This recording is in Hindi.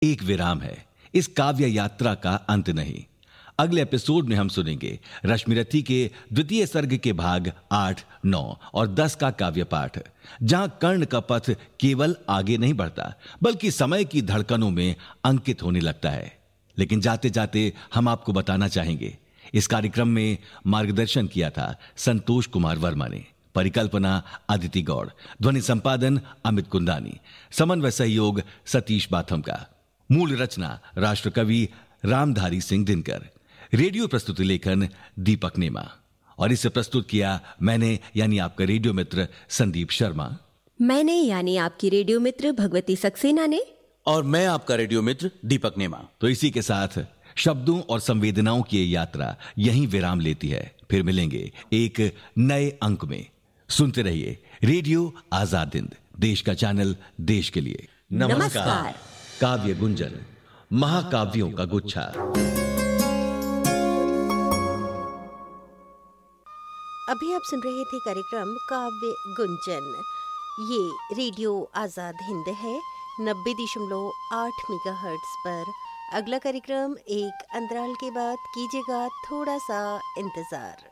एक विराम है, इस काव्य यात्रा का अंत नहीं। अगले एपिसोड में हम सुनेंगे रश्मिरथी के द्वितीय सर्ग के भाग 8, 9 और 10 का काव्य पाठ, जहां कर्ण का पथ केवल आगे नहीं बढ़ता बल्कि समय की धड़कनों में अंकित होने लगता है। लेकिन जाते जाते हम आपको बताना चाहेंगे, इस कार्यक्रम में मार्गदर्शन किया था संतोष कुमार वर्मा ने, परिकल्पना अदिति गौड़, ध्वनि संपादन अमित कुंदानी, समन्वय सहयोग सतीश बाथम का, मूल रचना राष्ट्रकवि रामधारी सिंह दिनकर, रेडियो प्रस्तुति लेखन दीपक नेमा। और इसे प्रस्तुत किया मैंने यानी आपका रेडियो मित्र संदीप शर्मा, मैंने यानी आपकी रेडियो मित्र भगवती सक्सेना ने, और मैं आपका रेडियो मित्र दीपक नेमा। तो इसी के साथ शब्दों और संवेदनाओं की ये यात्रा यहीं विराम लेती है। फिर मिलेंगे एक नए अंक में। सुनते रहिए रेडियो आजाद हिंद, देश का चैनल, देश के लिए। नमस्कार। काव्य गुंजन, महाकाव्यों का गुच्छा। अभी आप सुन रहे थे कार्यक्रम काव्य गुंजन। ये रेडियो आजाद हिंद है 90.8 मेगाहर्ट्ज पर। अगला कार्यक्रम एक अंतराल के बाद कीजिएगा थोड़ा सा इंतजार।